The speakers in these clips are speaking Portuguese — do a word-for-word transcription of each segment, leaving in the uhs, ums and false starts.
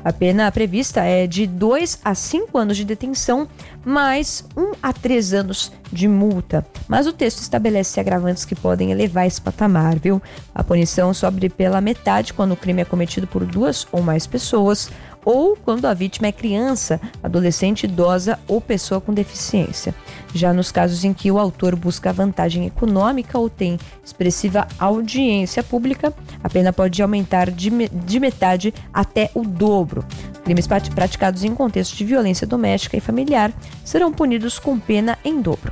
A pena prevista é de dois a cinco anos de detenção, mais um a três anos de multa. Mas o texto estabelece agravantes que podem elevar esse patamar, viu? A punição sobe pela metade quando o crime é cometido por duas ou mais pessoas, ou quando a vítima é criança, adolescente, idosa ou pessoa com deficiência. Já nos casos em que o autor busca vantagem econômica ou tem expressiva audiência pública, a pena pode aumentar de, me- de metade até o dobro. Crimes pat- praticados em contexto de violência doméstica e familiar serão punidos com pena em dobro.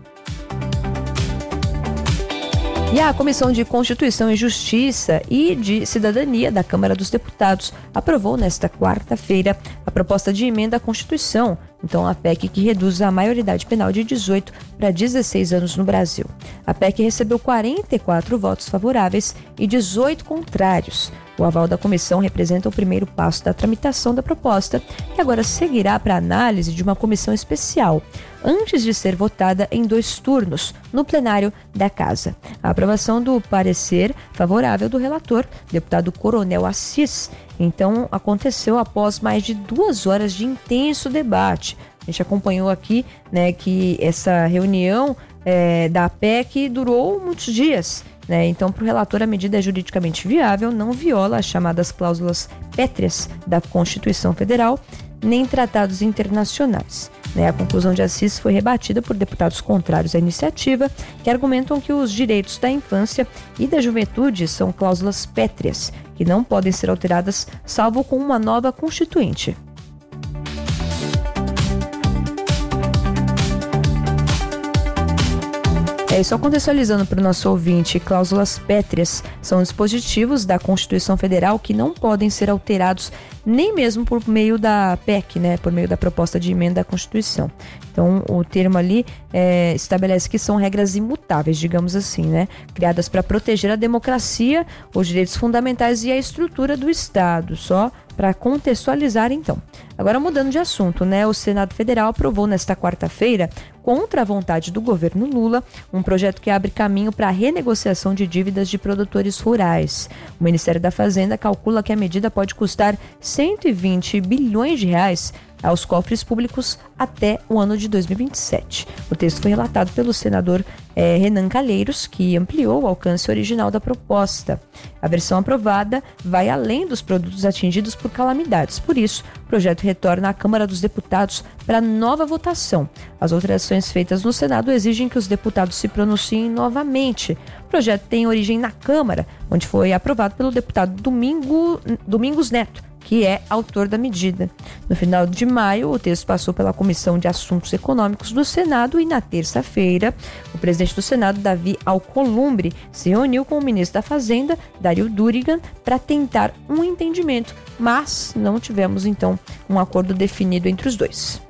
E a Comissão de Constituição e Justiça e de Cidadania da Câmara dos Deputados aprovou nesta quarta-feira a proposta de emenda à Constituição, então a P E C que reduz a maioridade penal de dezoito para dezesseis anos no Brasil. A P E C recebeu quarenta e quatro votos favoráveis e dezoito contrários. O aval da comissão representa o primeiro passo da tramitação da proposta, que agora seguirá para análise de uma comissão especial, antes de ser votada em dois turnos, no plenário da Casa. A aprovação do parecer favorável do relator, deputado Coronel Assis, então aconteceu após mais de duas horas de intenso debate. A gente acompanhou aqui, né, que essa reunião é, da P E C durou muitos dias. Né? Então, para o relator, a medida é juridicamente viável, não viola as chamadas cláusulas pétreas da Constituição Federal, nem tratados internacionais. Né? A conclusão de Assis foi rebatida por deputados contrários à iniciativa, que argumentam que os direitos da infância e da juventude são cláusulas pétreas, que não podem ser alteradas salvo com uma nova constituinte. É, só contextualizando para o nosso ouvinte, cláusulas pétreas são dispositivos da Constituição Federal que não podem ser alterados nem mesmo por meio da P E C, né, por meio da proposta de emenda à Constituição. Então, o termo ali é, estabelece que são regras imutáveis, digamos assim, né, criadas para proteger a democracia, os direitos fundamentais e a estrutura do Estado, só para contextualizar então. Agora mudando de assunto, né, o Senado Federal aprovou nesta quarta-feira, contra a vontade do governo Lula, um projeto que abre caminho para a renegociação de dívidas de produtores rurais. O Ministério da Fazenda calcula que a medida pode custar cento e vinte bilhões de reais aos cofres públicos até o ano de dois mil e vinte e sete. O texto foi relatado pelo senador eh, Renan Calheiros, que ampliou o alcance original da proposta. A versão aprovada vai além dos produtos atingidos por calamidades. Por isso, o projeto retorna à Câmara dos Deputados para nova votação. As alterações feitas no Senado exigem que os deputados se pronunciem novamente. O projeto tem origem na Câmara, onde foi aprovado pelo deputado Domingo, Domingos Neto, que é autor da medida. No final de maio, o texto passou pela Comissão de Assuntos Econômicos do Senado e, na terça-feira, o presidente do Senado, Davi Alcolumbre, se reuniu com o ministro da Fazenda, Dario Durigan, para tentar um entendimento, mas não tivemos, então, um acordo definido entre os dois.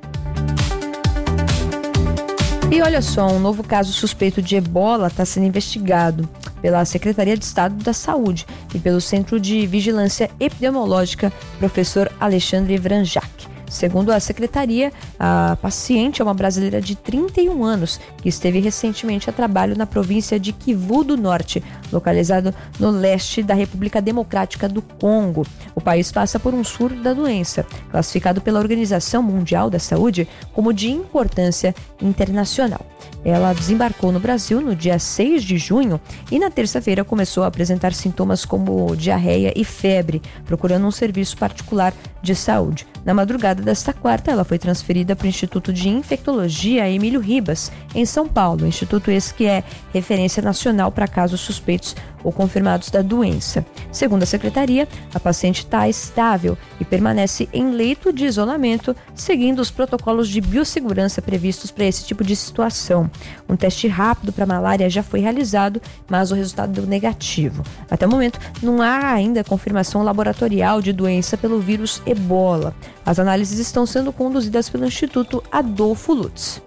E olha só, um novo caso suspeito de ebola está sendo investigado pela Secretaria de Estado da Saúde e pelo Centro de Vigilância Epidemiológica, professor Alexandre Vranjak. Segundo a secretaria, a paciente é uma brasileira de trinta e um anos que esteve recentemente a trabalho na província de Kivu do Norte, localizado no leste da República Democrática do Congo. O país passa por um surto da doença, classificado pela Organização Mundial da Saúde como de importância internacional. Ela desembarcou no Brasil no dia seis de junho e na terça-feira começou a apresentar sintomas como diarreia e febre, procurando um serviço particular de saúde. Na madrugada desta quarta, ela foi transferida para o Instituto de Infectologia Emílio Ribas, em São Paulo, instituto esse que é referência nacional para casos suspeitos ou confirmados da doença. Segundo a secretaria, a paciente está estável e permanece em leito de isolamento, seguindo os protocolos de biossegurança previstos para esse tipo de situação. Um teste rápido para malária já foi realizado, mas o resultado deu negativo. Até o momento, não há ainda confirmação laboratorial de doença pelo vírus ebola. As análises estão sendo conduzidas pelo Instituto Adolfo Lutz.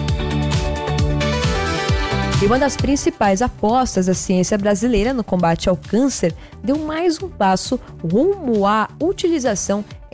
E uma das principais apostas da ciência brasileira no combate ao câncer deu mais um passo rumo à utilização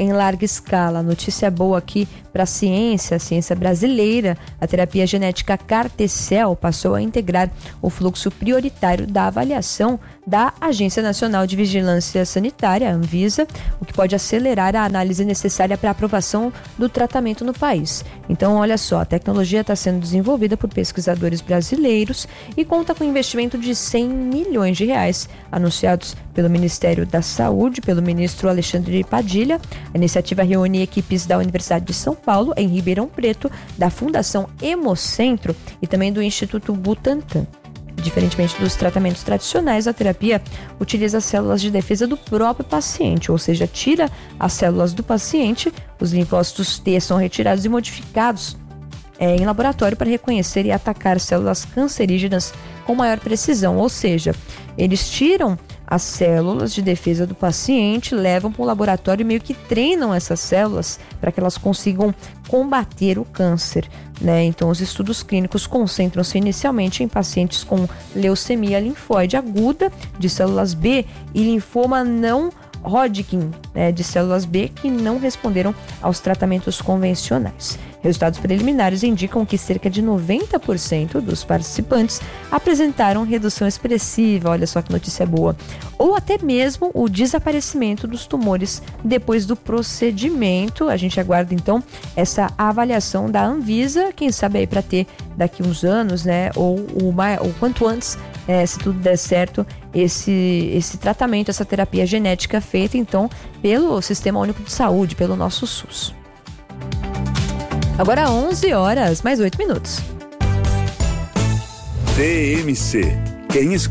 em larga escala. Notícia boa aqui para a ciência, a ciência brasileira. A terapia genética CAR-T-cell passou a integrar o fluxo prioritário da avaliação da Agência Nacional de Vigilância Sanitária, a Anvisa, o que pode acelerar a análise necessária para a aprovação do tratamento no país. Então, olha só, a tecnologia está sendo desenvolvida por pesquisadores brasileiros e conta com investimento de cem milhões de reais, anunciados pelo Ministério da Saúde, pelo ministro Alexandre Padilha. A iniciativa reúne equipes da Universidade de São Paulo, em Ribeirão Preto, da Fundação Hemocentro e também do Instituto Butantan. Diferentemente dos tratamentos tradicionais, a terapia utiliza as células de defesa do próprio paciente, ou seja, tira as células do paciente, os linfócitos T são retirados e modificados é, em laboratório para reconhecer e atacar células cancerígenas com maior precisão, ou seja, eles tiram as células de defesa do paciente, levam para o laboratório e meio que treinam essas células para que elas consigam combater o câncer, né? Então, os estudos clínicos concentram-se inicialmente em pacientes com leucemia linfóide aguda de células B e linfoma não Hodgkin, né, de células B que não responderam aos tratamentos convencionais. Resultados preliminares indicam que cerca de noventa por cento dos participantes apresentaram redução expressiva, olha só que notícia boa, ou até mesmo o desaparecimento dos tumores depois do procedimento. A gente aguarda então essa avaliação da Anvisa, quem sabe aí para ter daqui uns anos, né, ou o mais, ou quanto antes, é, se tudo der certo, esse, esse tratamento, essa terapia genética feita então pelo Sistema Único de Saúde, pelo nosso SUS. Agora onze horas, mais oito minutos. T M C. Quem escuta